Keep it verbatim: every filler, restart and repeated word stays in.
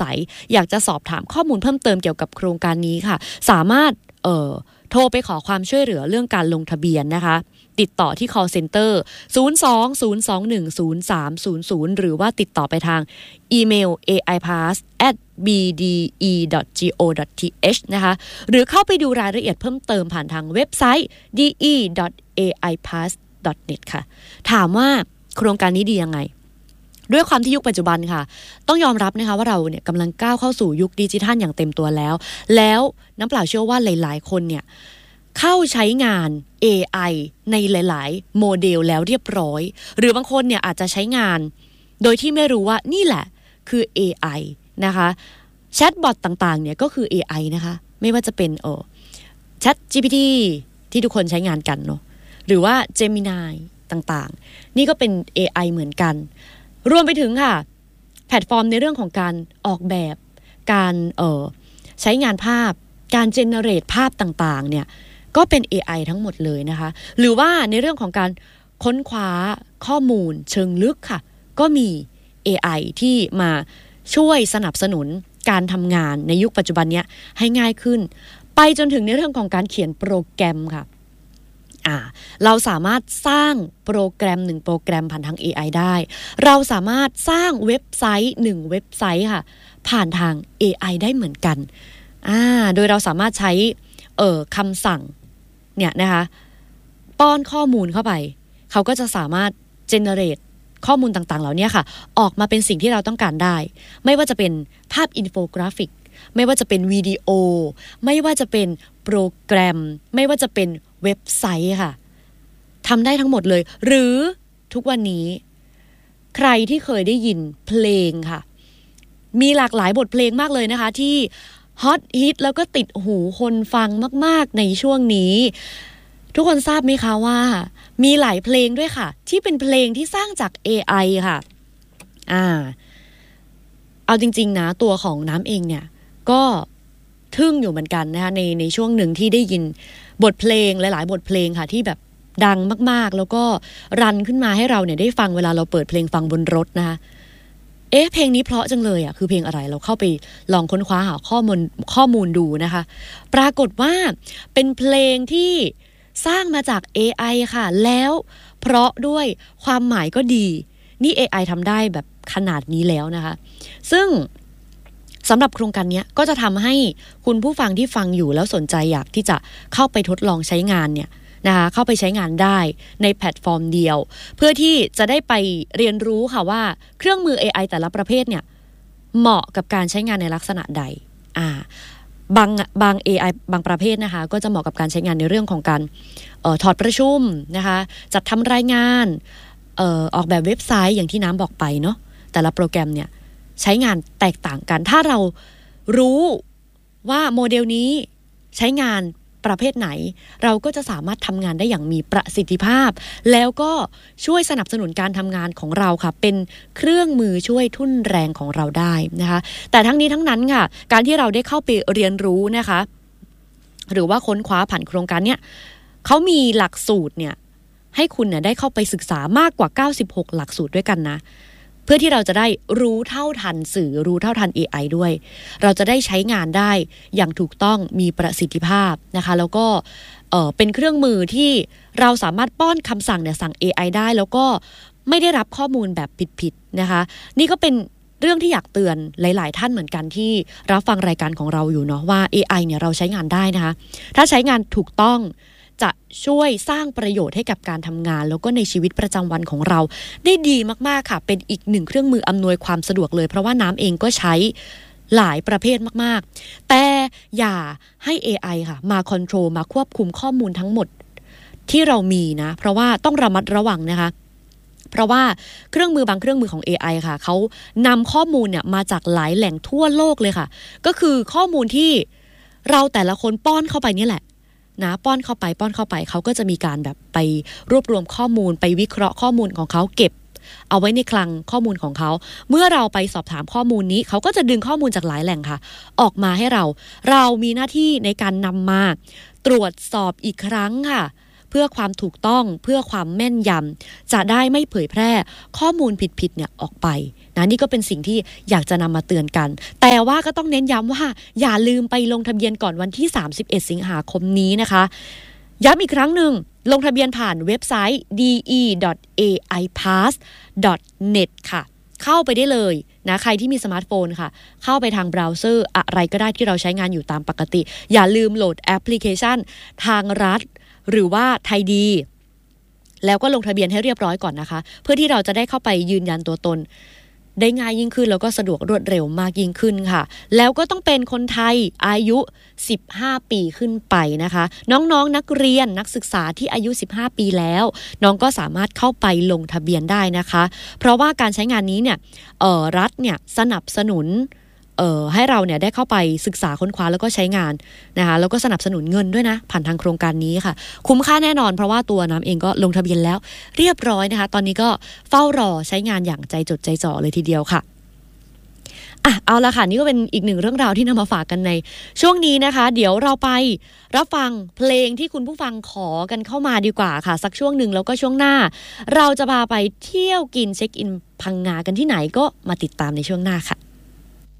สัยอยากจะสอบถามข้อมูลเพิ่มเติมเกี่ยวกับโครงการนี้ค่ะสามารถเอ่อโทรไปขอความช่วยเหลือเรื่องการลงทะเบียนนะคะติดต่อที่ call center ศูนย์ สอง ศูนย์ สอง หนึ่ง ศูนย์ สาม ศูนย์ ศูนย์หรือว่าติดต่อไปทางอีเมล เอ ไอ พี เอ เอส แอท บี ดี อี ดอท จี โอ ดอท ที เอช นะคะหรือเข้าไปดูรายละเอียดเพิ่มเติมผ่านทางเว็บไซต์ ดี อี ดอท เอ ไอ พี เอ เอส ดอท เน็ต ค่ะถามว่าโครงการนี้ดียังไงด้วยความที่ยุคปัจจุบันค่ะต้องยอมรับนะคะว่าเราเนี่ยกำลังก้าวเข้าสู่ยุคดิจิทัลอย่างเต็มตัวแล้วแล้วน้ำเปล่าเชื่อว่าหลายๆคนเนี่ยเข้าใช้งาน เอ ไอ ในหลายๆโมเดลแล้วเรียบร้อยหรือบางคนเนี่ยอาจจะใช้งานโดยที่ไม่รู้ว่านี่แหละคือ เอ ไอ นะคะแชทบอทต่างๆเนี่ยก็คือ เอ ไอ นะคะไม่ว่าจะเป็นเออ Chat จี พี ที ที่ทุกคนใช้งานกันเนาะหรือว่า Gemini ต่างๆนี่ก็เป็น เอ ไอ เหมือนกันรวมไปถึงค่ะแพลตฟอร์มในเรื่องของการออกแบบการเอ่อใช้งานภาพการเจเนเรตภาพต่างๆเนี่ยก็เป็น เอ ไอ ทั้งหมดเลยนะคะหรือว่าในเรื่องของการค้นคว้าข้อมูลเชิงลึกค่ะก็มี เอ ไอ ที่มาช่วยสนับสนุนการทำงานในยุคปัจจุบันเนี้ยให้ง่ายขึ้นไปจนถึงในเรื่องของการเขียนโปรแกรมค่ะอ่าเราสามารถสร้างโปรแกรมหนึ่งโปรแกรมผ่านทาง เอ ไอ ได้เราสามารถสร้างเว็บไซต์หนึ่งเว็บไซต์ค่ะผ่านทาง เอ ไอ ได้เหมือนกันอ่าโดยเราสามารถใช้เอ่อคำสั่งเนี่ยนะคะป้อนข้อมูลเข้าไปเขาก็จะสามารถ generate ข้อมูลต่างๆเหล่านี้ค่ะออกมาเป็นสิ่งที่เราต้องการได้ไม่ว่าจะเป็นภาพอินโฟกราฟิกไม่ว่าจะเป็นวิดีโอไม่ว่าจะเป็นโปรแกรมไม่ว่าจะเป็นเว็บไซต์ค่ะทำได้ทั้งหมดเลยหรือทุกวันนี้ใครที่เคยได้ยินเพลงค่ะมีหลากหลายบทเพลงมากเลยนะคะที่ฮอตฮิตแล้วก็ติดหูคนฟังมากๆในช่วงนี้ทุกคนทราบไหมคะว่ามีหลายเพลงด้วยค่ะที่เป็นเพลงที่สร้างจาก เอ ไอ ค่ะอ่าเอาจริงๆนะตัวของน้ำเองเนี่ยก็ทึ่งอยู่เหมือนกันนะคะในในช่วงหนึ่งที่ได้ยินบทเพลงหลายๆบทเพลงค่ะที่แบบดังมากๆแล้วก็รันขึ้นมาให้เราเนี่ยได้ฟังเวลาเราเปิดเพลงฟังบนรถนะคะเอ๊ะเพลงนี้เพราะจังเลยอ่ะคือเพลงอะไรเราเข้าไปลองค้นคว้าหาข้อมูลข้อมูลดูนะคะปรากฏว่าเป็นเพลงที่สร้างมาจาก เอ ไอ ค่ะแล้วเพราะด้วยความหมายก็ดีนี่ เอ ไอ ทำได้แบบขนาดนี้แล้วนะคะซึ่งสำหรับโครงการนี้ก็จะทำให้คุณผู้ฟังที่ฟังอยู่แล้วสนใจอยากที่จะเข้าไปทดลองใช้งานเนี่ยนะคะเข้าไปใช้งานได้ในแพลตฟอร์มเดียวเพื่อที่จะได้ไปเรียนรู้ค่ะว่าเครื่องมือ เอ ไอ แต่ละประเภทเนี่ยเหมาะกับการใช้งานในลักษณะใดอ่าบางบาง เอ ไอ บางประเภทนะคะก็จะเหมาะกับการใช้งานในเรื่องของการเอ่อถอดประชุมนะคะจัดทำรายงานเอ่อออกแบบเว็บไซต์อย่างที่น้ำบอกไปเนาะแต่ละโปรแกรมเนี่ยใช้งานแตกต่างกันถ้าเรารู้ว่าโมเดลนี้ใช้งานประเภทไหนเราก็จะสามารถทำงานได้อย่างมีประสิทธิภาพแล้วก็ช่วยสนับสนุนการทำงานของเราค่ะเป็นเครื่องมือช่วยทุ่นแรงของเราได้นะคะแต่ทั้งนี้ทั้งนั้นค่ะการที่เราได้เข้าไปเรียนรู้นะคะหรือว่าค้นคว้าผ่านโครงการเนี้ยเขามีหลักสูตรเนี่ยให้คุณเนี่ยได้เข้าไปศึกษามากกว่าเก้าสิบหกหลักสูตรด้วยกันนะเพื่อที่เราจะได้รู้เท่าทันสื่อรู้เท่าทัน เอ ไอ ด้วยเราจะได้ใช้งานได้อย่างถูกต้องมีประสิทธิภาพนะคะแล้วก็เอ่อเป็นเครื่องมือที่เราสามารถป้อนคำสั่งเนี่ยสั่ง เอ ไอ ได้แล้วก็ไม่ได้รับข้อมูลแบบผิดๆนะคะนี่ก็เป็นเรื่องที่อยากเตือนหลายๆท่านเหมือนกันที่รับฟังรายการของเราอยู่เนาะว่า เอ ไอ เนี่ยเราใช้งานได้นะคะถ้าใช้งานถูกต้องจะช่วยสร้างประโยชน์ให้กับการทำงานแล้วก็ในชีวิตประจำวันของเราได้ดีมากๆค่ะเป็นอีกหนึ่งเครื่องมืออำนวยความสะดวกเลยเพราะว่าน้ำเองก็ใช้หลายประเภทมากๆแต่อย่าให้ เอ ไอ ค่ะมาคอนโทรลมาควบคุมข้อมูลทั้งหมดที่เรามีนะเพราะว่าต้องระมัดระวังนะคะเพราะว่าเครื่องมือบางเครื่องมือของ เอ ไอ ค่ะเขานำข้อมูลเนี่ยมาจากหลายแหล่งทั่วโลกเลยค่ะก็คือข้อมูลที่เราแต่ละคนป้อนเข้าไปนี่แหละนะป้อนเข้าไปป้อนเข้าไปเขาก็จะมีการแบบไปรวบรวมข้อมูลไปวิเคราะห์ข้อมูลของเขาเก็บเอาไว้ในคลังข้อมูลของเขาเมื่อเราไปสอบถามข้อมูลนี้เขาก็จะดึงข้อมูลจากหลายแหล่งค่ะออกมาให้เราเรามีหน้าที่ในการนำมาตรวจสอบอีกครั้งค่ะเพื่อความถูกต้องเพื่อความแม่นยำจะได้ไม่เผยแพร่ข้อมูลผิดๆเนี่ยออกไปนะนี่ก็เป็นสิ่งที่อยากจะนำมาเตือนกันแต่ว่าก็ต้องเน้นย้ำว่าอย่าลืมไปลงทะเบียนก่อนวันที่สามสิบเอ็ดสิงหาคมนี้นะคะย้ำอีกครั้งหนึ่งลงทะเบียนผ่านเว็บไซต์ ดี อี ดอท เอ ไอ พาส ดอท เน็ต ค่ะเข้าไปได้เลยนะใครที่มีสมาร์ทโฟนค่ะเข้าไปทางเบราว์เซอร์อะไรก็ได้ที่เราใช้งานอยู่ตามปกติอย่าลืมโหลดแอปพลิเคชันทางรัฐหรือว่าไทยดีแล้วก็ลงทะเบียนให้เรียบร้อยก่อนนะคะเพื่อที่เราจะได้เข้าไปยืนยันตัวตนได้ง่ายยิ่งขึ้นแล้วก็สะดวกรวดเร็วมากยิ่งขึ้นค่ะแล้วก็ต้องเป็นคนไทยอายุสิบห้าปีขึ้นไปนะคะน้องๆ น, นักเรียนนักศึกษาที่อายุสิบห้าปีแล้วน้องก็สามารถเข้าไปลงทะเบียนได้นะคะเพราะว่าการใช้งานนี้เนี่ยเอ่อรัฐเนี่ยสนับสนุนเอ่อให้เราเนี่ยได้เข้าไปศึกษาค้นคว้าแล้วก็ใช้งานนะคะแล้วก็สนับสนุนเงินด้วยนะผ่านทางโครงการนี้ค่ะคุ้มค่าแน่นอนเพราะว่าตัวน้ำเองก็ลงทะเบียนแล้วเรียบร้อยนะคะตอนนี้ก็เฝ้ารอใช้งานอย่างใจจดใจจ่อเลยทีเดียวค่ะอ่ะเอาละค่ะนี่ก็เป็นอีกหนึ่งเรื่องราวที่นำมาฝากกันในช่วงนี้นะคะเดี๋ยวเราไปรับฟังเพลงที่คุณผู้ฟังขอกันเข้ามาดีกว่าค่ะสักช่วงหนึ่งแล้วก็ช่วงหน้าเราจะพาไปเที่ยวกินเช็คอินพังงากันที่ไหนก็มาติดตามในช่วงหน้าค่ะ